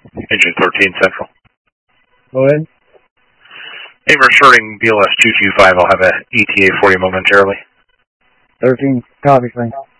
Engine 13 Central. Go ahead. Hey, returning BLS 225. I'll have a ETA for you momentarily. 13, copy, thanks.